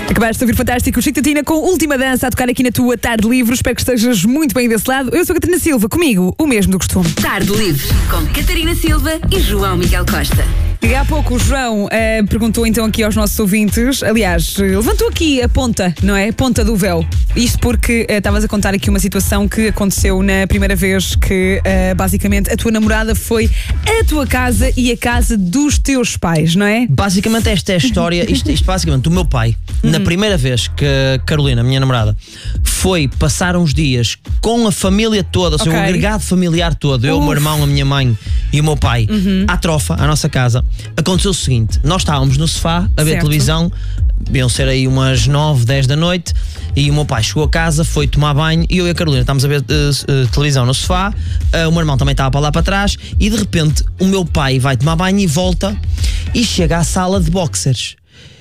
Acabaste de ouvir Fantástico Chico Tatina com Última Dança a tocar aqui na tua Tarde Livre. Espero que estejas muito bem desse lado. Eu sou a Catarina Silva, comigo o mesmo do costume. Tarde Livre com Catarina Silva e João Miguel Costa. E há pouco o João perguntou então aqui aos nossos ouvintes, aliás, levantou aqui a ponta, não é? A ponta do véu. Isto porque estavas a contar aqui uma situação que aconteceu na primeira vez que basicamente a tua namorada foi à tua casa e a casa dos teus pais, não é? Basicamente esta é a história, isto basicamente o meu pai, na primeira vez que a Carolina, a minha namorada, foi passar uns dias com a família toda, ou seja, o agregado familiar todo, eu, o meu irmão, a minha mãe e o meu pai, à trofa, à nossa casa, aconteceu o seguinte: nós estávamos no sofá a ver televisão, deviam ser aí umas 9, 10 da noite, e o meu pai chegou a casa, foi tomar banho, e eu e a Carolina estávamos a ver televisão no sofá, o meu irmão também estava para lá para trás, e de repente o meu pai vai tomar banho e volta e chega à sala de boxers.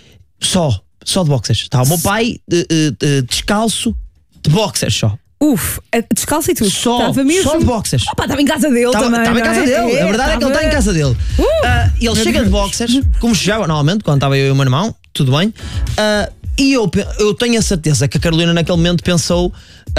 Só de boxers. Está o meu pai descalço, de boxers só. Descalço e tudo. Só de boxers. Opa, estava em casa dele também. Estava em casa dele. A verdade é que ele está em casa dele. Ele chega de boxers, como chegava normalmente, quando estava eu e o meu irmão, tudo bem. E eu tenho a certeza que a Carolina naquele momento pensou: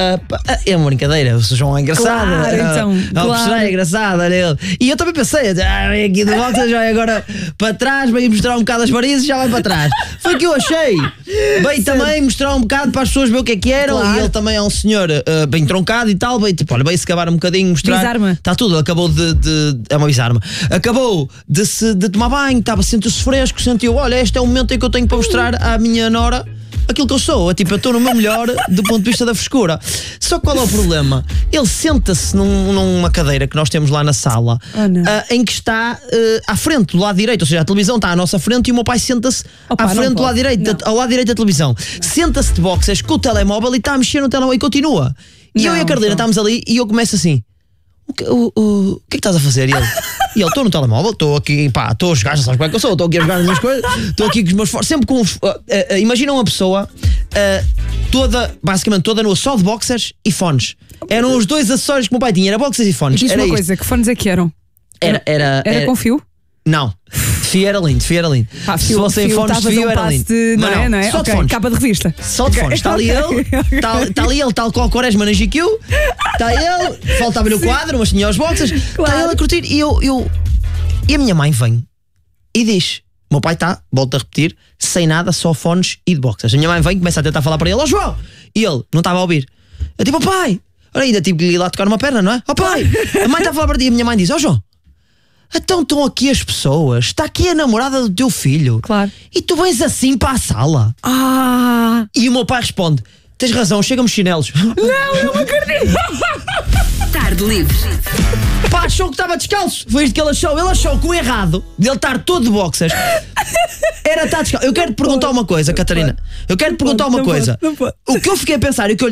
é uma brincadeira, o João é engraçado. Claro, então. É engraçado, olha ele. E eu também pensei: aqui do boxer já é agora para trás, veio mostrar um bocado as varizes e já vai para trás. Foi o que eu achei. Veio também mostrar um bocado para as pessoas ver o que é que eram. Claro. E ele também é um senhor bem troncado e tal. Veio tipo, olha, veio-se acabar um bocadinho, mostrar. Bizarma. Está tudo, ele acabou é uma bizarma. Acabou de tomar banho, sentiu-se fresco, sentiu: olha, este é o momento em que eu tenho para mostrar à minha nora aquilo que eu sou, tipo, eu estou no meu melhor do ponto de vista da frescura. Só que qual é o problema? Ele senta-se numa cadeira que nós temos lá na sala, em que está à frente, do lado direito, ou seja, a televisão está à nossa frente e o meu pai senta-se à frente do lado direito, ao lado direito da televisão. Senta-se de boxers com o telemóvel e está a mexer no telemóvel e continua. E eu e a Carolina estamos ali e eu começo assim: o que é que estás a fazer? E ele: estou no telemóvel, estou aqui, estou a jogar, já sabes como é que eu sou, estou aqui a jogar as minhas coisas, estou aqui com os meus fones, sempre com imagina uma pessoa basicamente toda nua, só de boxers e fones. Eram os dois acessórios que o meu pai tinha, era boxers e fones. Diz-me uma coisa, que fones é que eram? Era com fio? Não, fio era lindo. Se fossem fones de fio era lindo. Não é? Só de fones. Capa de revista. Só de fones. Está ali ele, está ali ele, tal qual o Quaresma na GQ. Está ele, faltava-lhe o quadro, mas tinha os boxers. Está ele a curtir. E a minha mãe vem e diz: o meu pai está, volta a repetir, sem nada, só fones e de boxers. A minha mãe vem, começa a tentar falar para ele: ó João! E ele não estava a ouvir. Eu tipo: ó pai! Olha, ainda tive que ir lá tocar uma perna, não é? Ó pai! A mãe está a falar para ti e a minha mãe diz: ó João! Então estão aqui as pessoas, está aqui a namorada do teu filho. Claro. E tu vens assim para a sala. E o meu pai responde: tens razão, chega-me chinelos. Não acredito. Tarde Livre. Achou que estava descalço. Foi isto que ele achou. Ele achou que o errado dele estar todo de boxers era estar descalço. Eu quero te perguntar uma coisa, Catarina. Eu quero te perguntar uma coisa. O que eu fiquei a pensar e o que eu